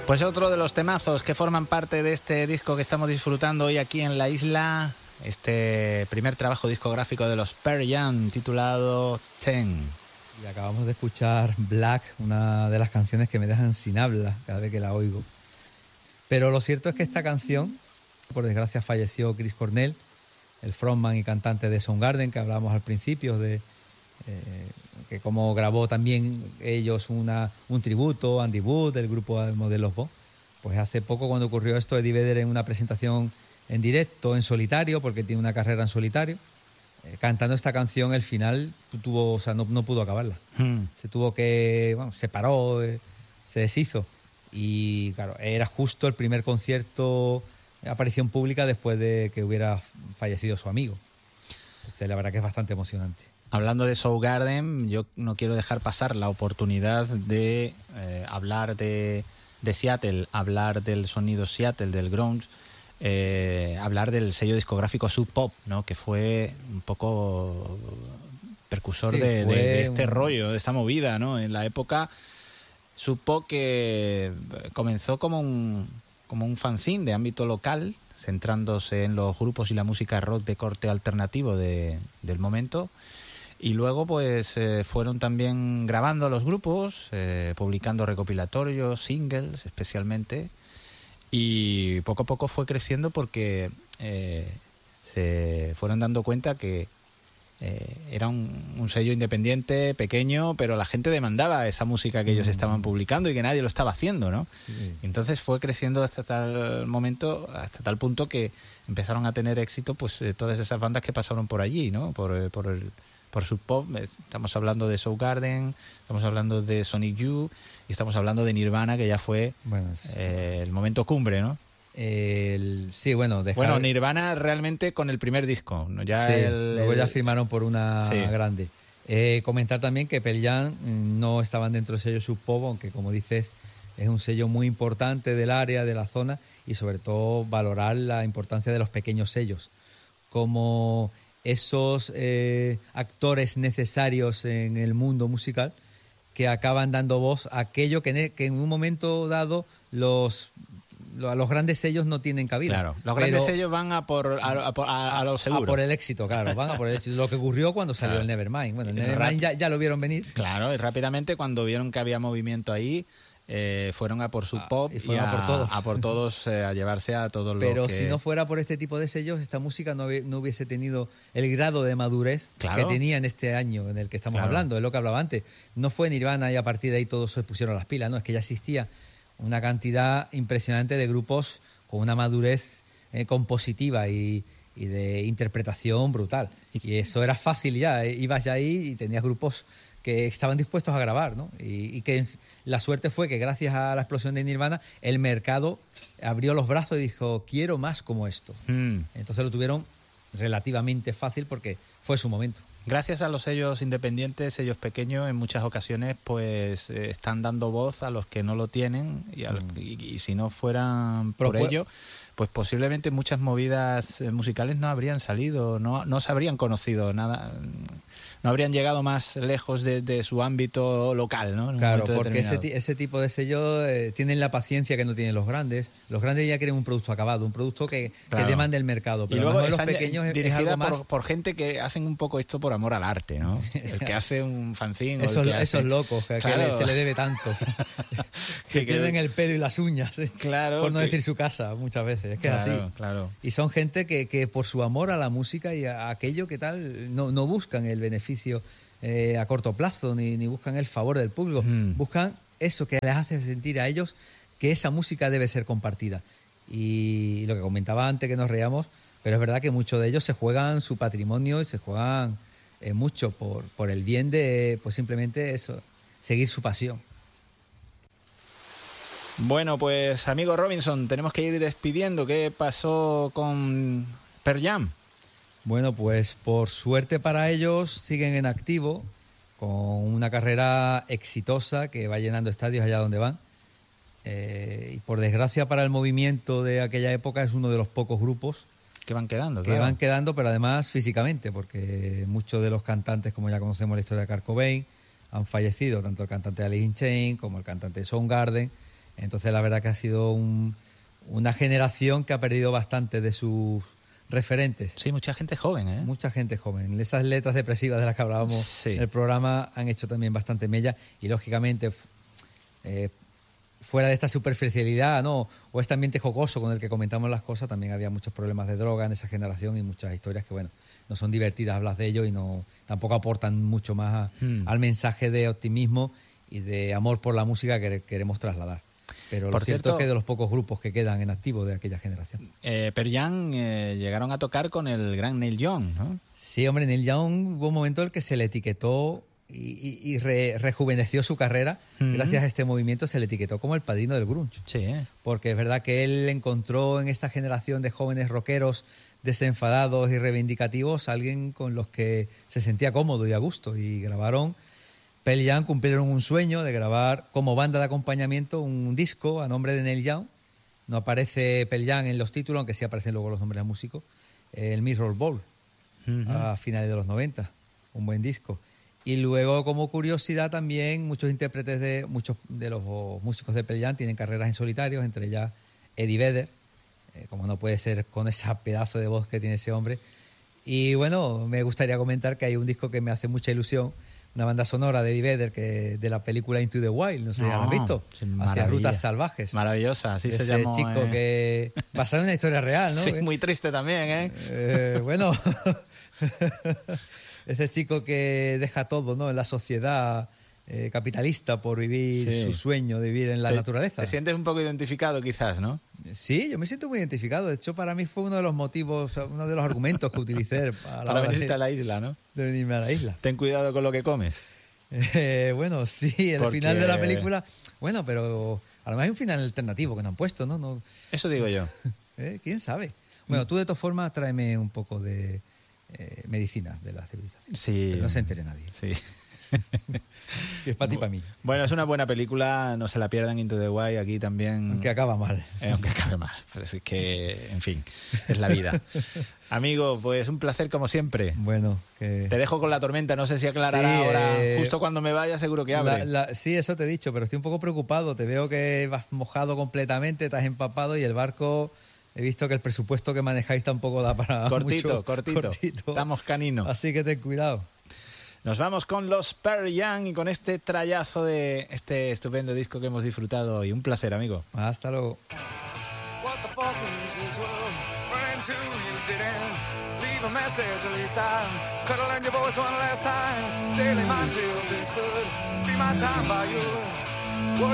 Pues otro de los temazos que forman parte de este disco que estamos disfrutando hoy aquí en la isla, este primer trabajo discográfico de los Pearl Jam titulado Ten. Y acabamos de escuchar Black, una de las canciones que me dejan sin habla cada vez que la oigo. Pero lo cierto es que esta canción, por desgracia falleció Chris Cornell, el frontman y cantante de Soundgarden, que hablábamos al principio, que como grabó también ellos un tributo, Andy Wood, del grupo de los Bo. Pues hace poco, cuando ocurrió esto, Eddie Vedder en una presentación en directo, en solitario, porque tiene una carrera en solitario, cantando esta canción, el final no pudo acabarla. Se tuvo que, se paró, se deshizo. Y claro, era justo el primer concierto, aparición pública después de que hubiera fallecido su amigo. Entonces, la verdad que es bastante emocionante. Hablando de Soundgarden, yo no quiero dejar pasar la oportunidad de hablar de Seattle, hablar del sonido Seattle, del grunge, hablar del sello discográfico Sub Pop, ¿no? Que fue un poco precursor de este rollo, de esta movida, ¿no? En la época Sub Pop, que comenzó como un fanzine de ámbito local, centrándose en los grupos y la música rock de corte alternativo del momento. Y luego pues fueron también grabando los grupos, publicando recopilatorios, singles especialmente, y poco a poco fue creciendo porque se fueron dando cuenta que era un sello independiente, pequeño, pero la gente demandaba esa música que ellos estaban publicando y que nadie lo estaba haciendo, ¿no? Sí. Entonces fue creciendo hasta tal punto que empezaron a tener éxito pues todas esas bandas que pasaron por allí, ¿no? Por Sub Pop. Estamos hablando de Soundgarden, estamos hablando de Sonic Youth y estamos hablando de Nirvana, que ya fue el momento cumbre, ¿no? Bueno, Nirvana realmente con el primer disco, ¿no? Luego ya firmaron por una grande. Comentar también que Pearl Jam no estaban dentro del sello Sub Pop, aunque como dices es un sello muy importante del área, de la zona, y sobre todo valorar la importancia de los pequeños sellos como esos actores necesarios en el mundo musical que acaban dando voz a aquello que en un momento dado los grandes sellos no tienen cabida. Claro, los grandes sellos van a lo seguro. A por el éxito, claro, van a por el éxito. Lo que ocurrió cuando salió el Nevermind. Bueno, el Nevermind ya lo vieron venir. Claro, y rápidamente cuando vieron que había movimiento ahí, fueron a por Sub Pop y fueron a por todos, a llevarse a todos los Pero si no fuera por este tipo de sellos, esta música no hubiese tenido el grado de madurez que tenía en este año en el que estamos hablando. Es lo que hablaba antes. No fue Nirvana y a partir de ahí todos se pusieron las pilas, no, es que ya existía una cantidad impresionante de grupos con una madurez compositiva y de interpretación brutal. Y eso era fácil ya, ibas ya ahí y tenías grupos que estaban dispuestos a grabar, ¿no? Y que la suerte fue que gracias a la explosión de Nirvana el mercado abrió los brazos y dijo, quiero más como esto. Entonces lo tuvieron relativamente fácil porque fue su momento. Gracias a los sellos independientes, sellos pequeños, en muchas ocasiones pues están dando voz a los que no lo tienen y si no fueran por ello, pues posiblemente muchas movidas musicales no habrían salido, no se habrían conocido nada, no habrían llegado más lejos de su ámbito local, ¿no? Claro, porque ese tipo de sellos tienen la paciencia que no tienen los grandes. Los grandes ya quieren un producto acabado, un producto que demande el mercado. Pero y luego los pequeños dirigida es algo más por gente que hacen un poco esto por amor al arte, ¿no? El que hace un fanzine. Esos locos que se le debe tantos. que pierden el pelo y las uñas, claro, por no decir su casa muchas veces. Es que es así. Claro. Y son gente que por su amor a la música y a aquello que tal, no buscan el beneficio a corto plazo, ni buscan el favor del público. Buscan eso que les hace sentir a ellos que esa música debe ser compartida. Y lo que comentaba antes, que nos reíamos, pero es verdad que muchos de ellos se juegan su patrimonio y se juegan mucho por el bien de, pues simplemente eso, seguir su pasión. Bueno, pues amigo Robinson, tenemos que ir despidiendo. ¿Qué pasó con Pearl Jam? Bueno, pues por suerte para ellos siguen en activo, con una carrera exitosa que va llenando estadios allá donde van. Y por desgracia para el movimiento de aquella época es uno de los pocos grupos que van quedando, pero además físicamente, porque muchos de los cantantes, como ya conocemos la historia de Kurt Cobain, han fallecido, tanto el cantante de Alice in Chains como el cantante de Soundgarden, Entonces la verdad que ha sido una generación que ha perdido bastante de sus referentes. Sí, mucha gente joven, ¿eh? Mucha gente joven. Esas letras depresivas de las que hablábamos en el programa han hecho también bastante mella y lógicamente fuera de esta superficialidad, ¿no? O este ambiente jocoso con el que comentamos las cosas, también había muchos problemas de droga en esa generación y muchas historias que, bueno, no son divertidas hablas de ello y tampoco aportan mucho más al mensaje de optimismo y de amor por la música que queremos trasladar. Pero lo cierto es que de los pocos grupos que quedan en activo de aquella generación. Pearl Jam llegaron a tocar con el gran Neil Young, ¿no? Sí, hombre, Neil Young hubo un momento en el que se le etiquetó y rejuveneció su carrera. Gracias a este movimiento se le etiquetó como el padrino del grunge. Sí. Porque es verdad que él encontró en esta generación de jóvenes rockeros desenfadados y reivindicativos a alguien con los que se sentía cómodo y a gusto. Y grabaron, Pearl Jam cumplieron un sueño de grabar como banda de acompañamiento un disco a nombre de Neil Young. No aparece Pearl Jam en los títulos, aunque sí aparecen luego los nombres de músicos. El Mirror Ball, a finales de los 90. Un buen disco. Y luego, como curiosidad, también muchos de los músicos de Pearl Jam tienen carreras en solitarios, entre ellas Eddie Vedder, como no puede ser con ese pedazo de voz que tiene ese hombre. Y bueno, me gustaría comentar que hay un disco que me hace mucha ilusión, una banda sonora de Eddie Vedder de la película Into the Wild, no sé si la has visto, hacia Rutas Salvajes. Maravillosa, así se llama. Ese chico que basado en una historia real, ¿no? Sí, muy triste también, ¿eh? Bueno, ese chico que deja todo, ¿no? En la sociedad capitalista por vivir su sueño de vivir en la naturaleza. Te sientes un poco identificado quizás, ¿no? Sí, yo me siento muy identificado. De hecho, para mí fue uno de los motivos, uno de los argumentos que utilicé para venirte a la isla, ¿no? De venirme a la isla. Ten cuidado con lo que comes. Bueno, sí, el final de la película... Bueno, pero a lo mejor hay un final alternativo que no han puesto, ¿no? Eso digo yo. ¿Quién sabe? Bueno, tú de todas formas tráeme un poco de medicinas de la civilización. Sí. Que no se entere nadie. Sí. Que es para ti y para mí. Bueno, es una buena película, no se la pierdan, Into the Wild, aquí también... Aunque acaba mal. Aunque acabe mal, pero es que, en fin, es la vida. Amigo, pues un placer como siempre. Bueno, que... Te dejo con la tormenta, no sé si aclarará ahora, justo cuando me vaya seguro que abre. Sí, eso te he dicho, pero estoy un poco preocupado, te veo que vas mojado completamente, te has empapado y el barco... He visto que el presupuesto que manejáis tampoco da para cortito. Cortito. Estamos caninos. Así que ten cuidado. Nos vamos con los Pearl Jam y con este trayazo de este estupendo disco que hemos disfrutado hoy. Un placer, amigo. Hasta luego. What the fuck is this world? Run to you didn't leave a message, at least I cuddle in your voice one last time. Daily mind feel this could be my time by you.